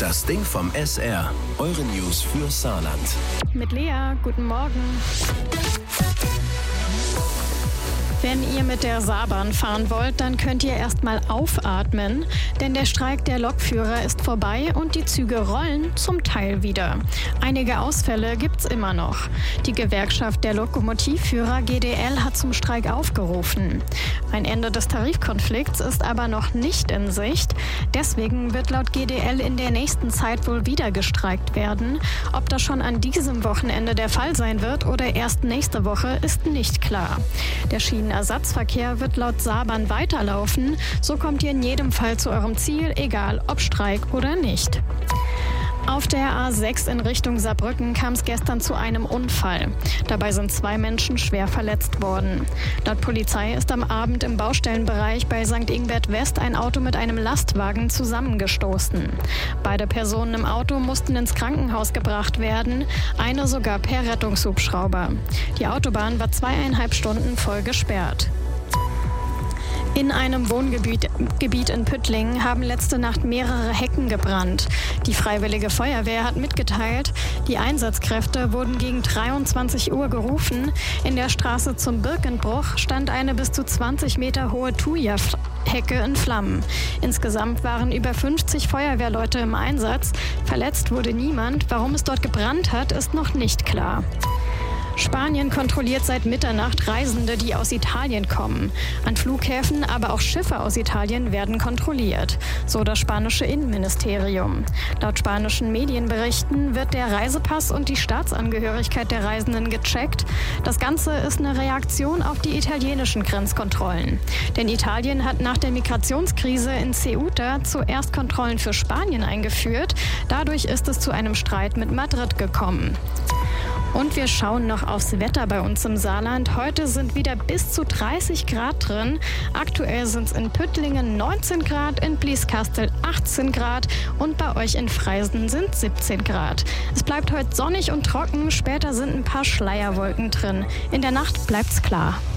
Das Ding vom SR. Eure News für Saarland. Mit Lea, guten Morgen. Wenn ihr mit der Saarbahn fahren wollt, dann könnt ihr erstmal aufatmen, denn der Streik der Lokführer ist vorbei und die Züge rollen zum Teil wieder. Einige Ausfälle gibt's immer noch. Die Gewerkschaft der Lokomotivführer GDL hat zum Streik aufgerufen. Ein Ende des Tarifkonflikts ist aber noch nicht in Sicht. Deswegen wird laut GDL in der nächsten Zeit wohl wieder gestreikt werden. Ob das schon an diesem Wochenende der Fall sein wird oder erst nächste Woche, ist nicht klar. Der Schienenersatzverkehr wird laut Saarbahn weiterlaufen. So kommt ihr in jedem Fall zu eurem Ziel, egal ob Streik oder nicht. Auf der A6 in Richtung Saarbrücken kam es gestern zu einem Unfall. Dabei sind 2 Menschen schwer verletzt worden. Laut Polizei ist am Abend im Baustellenbereich bei St. Ingbert West ein Auto mit einem Lastwagen zusammengestoßen. Beide Personen im Auto mussten ins Krankenhaus gebracht werden, eine sogar per Rettungshubschrauber. Die Autobahn war 2,5 Stunden voll gesperrt. In einem Wohngebiet in Püttlingen haben letzte Nacht mehrere Hecken gebrannt. Die Freiwillige Feuerwehr hat mitgeteilt, die Einsatzkräfte wurden gegen 23 Uhr gerufen. In der Straße zum Birkenbruch stand eine bis zu 20 Meter hohe Thuja-Hecke in Flammen. Insgesamt waren über 50 Feuerwehrleute im Einsatz. Verletzt wurde niemand. Warum es dort gebrannt hat, ist noch nicht klar. Spanien kontrolliert seit Mitternacht Reisende, die aus Italien kommen. An Flughäfen, aber auch Schiffe aus Italien werden kontrolliert, so das spanische Innenministerium. Laut spanischen Medienberichten wird der Reisepass und die Staatsangehörigkeit der Reisenden gecheckt. Das Ganze ist eine Reaktion auf die italienischen Grenzkontrollen. Denn Italien hat nach der Migrationskrise in Ceuta zuerst Kontrollen für Spanien eingeführt. Dadurch ist es zu einem Streit mit Madrid gekommen. Und wir schauen noch aufs Wetter bei uns im Saarland. Heute sind wieder bis zu 30 Grad drin. Aktuell sind es in Püttlingen 19 Grad, in Blieskastel 18 Grad und bei euch in Freisen sind 17 Grad. Es bleibt heute sonnig und trocken, später sind ein paar Schleierwolken drin. In der Nacht bleibt's klar.